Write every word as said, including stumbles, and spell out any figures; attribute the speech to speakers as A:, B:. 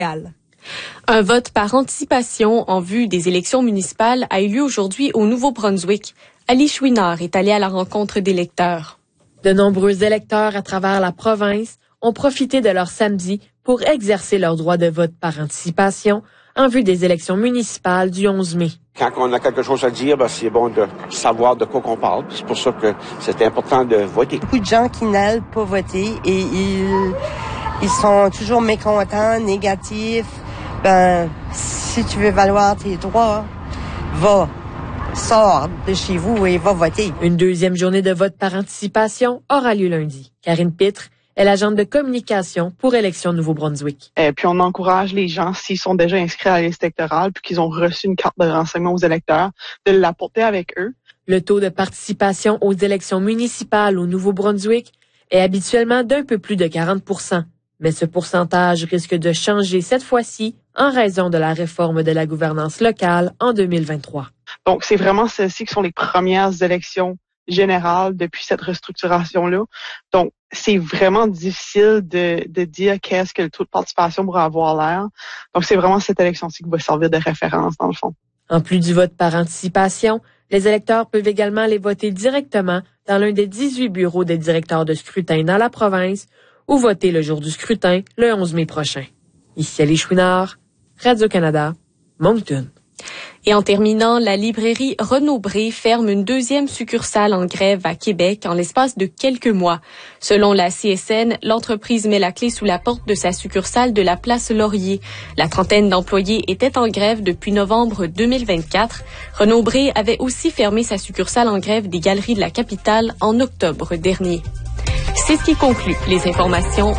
A: Un vote par anticipation en vue des élections municipales a eu lieu aujourd'hui au Nouveau-Brunswick. Ali Chouinard est allé à la rencontre d'électeurs.
B: De nombreux électeurs à travers la province ont profité de leur samedi pour exercer leur droit de vote par anticipation en vue des élections municipales du onze mai.
C: Quand on a quelque chose à dire, ben, c'est bon de savoir de quoi qu'on parle. C'est pour ça que c'est important de voter.
D: Beaucoup de gens qui n'allent pas voter et ils, ils sont toujours mécontents, négatifs. Ben, si tu veux valoir tes droits, va, sors de chez vous et va voter.
B: Une deuxième journée de vote par anticipation aura lieu lundi. Karine Pitre est l'agente de communication pour Élections Nouveau-Brunswick.
E: Et puis on encourage les gens, s'ils sont déjà inscrits à la liste électorale puis qu'ils ont reçu une carte de renseignement aux électeurs, de l'apporter avec eux.
B: Le taux de participation aux élections municipales au Nouveau-Brunswick est habituellement d'un peu plus de quarante pour cent. Mais ce pourcentage risque de changer cette fois-ci en raison de la réforme de la gouvernance locale en deux mille vingt-trois.
E: Donc, c'est vraiment celles-ci qui sont les premières élections générales depuis cette restructuration-là. Donc, c'est vraiment difficile de, de dire qu'est-ce que le taux de participation pourrait avoir l'air. Donc, c'est vraiment cette élection-ci qui va servir de référence, dans le fond.
B: En plus du vote par anticipation, les électeurs peuvent également les voter directement dans l'un des dix-huit bureaux des directeurs de scrutin dans la province ou voter le jour du scrutin, le onze mai prochain. Ici Ali Chouinard, Radio-Canada, Moncton.
A: Et en terminant, la librairie Renaud-Bré ferme une deuxième succursale en grève à Québec en l'espace de quelques mois. Selon la C S N, l'entreprise met la clé sous la porte de sa succursale de la place Laurier. La trentaine d'employés étaient en grève depuis novembre deux mille vingt-quatre. Renaud-Bré avait aussi fermé sa succursale en grève des Galeries de la Capitale en octobre dernier. C'est ce qui conclut les informations